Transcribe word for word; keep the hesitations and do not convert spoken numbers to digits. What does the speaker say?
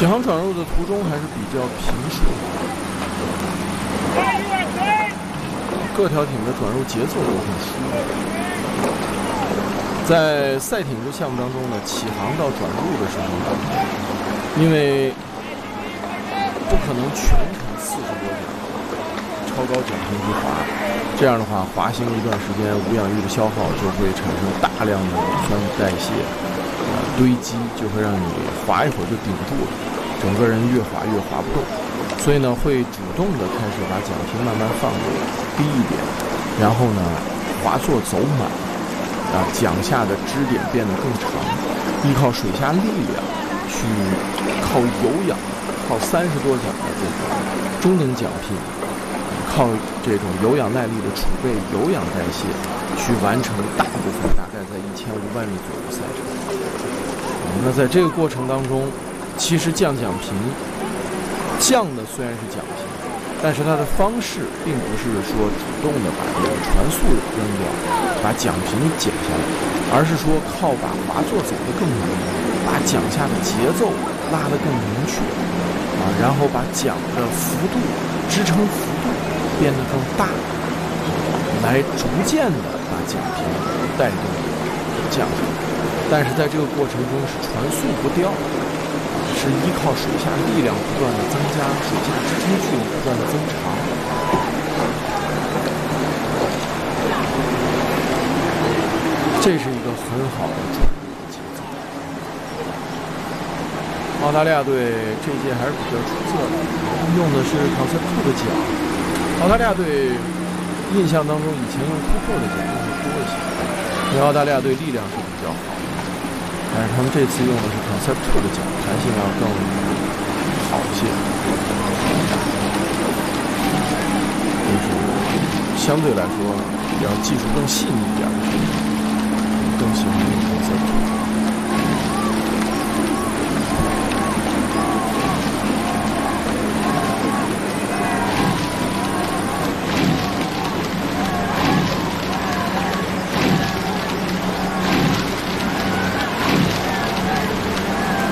起航转入的途中还是比较平顺，各条艇的转入节奏都很舒服。在赛艇这项目当中呢，起航到转入的时候呢，因为不可能全程四十多秒超高桨频去滑，这样的话滑行一段时间，无氧域的消耗就会产生大量的酸代谢呃堆积，就会让你滑一会儿就顶住了，整个人越滑越滑不动。所以呢，会主动的开始把桨频慢慢放的低一点，然后呢，滑座走满，啊，桨下的支点变得更长，依靠水下力量去靠有氧，靠三十多桨的这个中等桨频，靠这种有氧耐力的储备、有氧代谢，去完成大部分大概在一千五百米左右赛程。嗯，那在这个过程当中，其实降桨频。降的虽然是桨频，但是它的方式并不是说主动的把这个船速扔掉，把桨频减下来，而是说靠把滑座走得更远，把桨下的节奏拉得更明确，啊，然后把桨的幅度、支撑幅度变得更大，来逐渐的把桨频带动降下来。但是在这个过程中是船速不掉。是依靠水下力量不断的增加，水下支撑距离不断的增长。这是一个很好的转入的节奏。澳大利亚队这届还是比较出色的，他们用的是考塞兔的桨。澳大利亚队印象当中以前用突破的桨用的多一些，因为澳大利亚队力量是比较好的。但是他们这次用的是 Concept 二的桨，弹性要更好一些，就是相对来说要技术更细腻一点。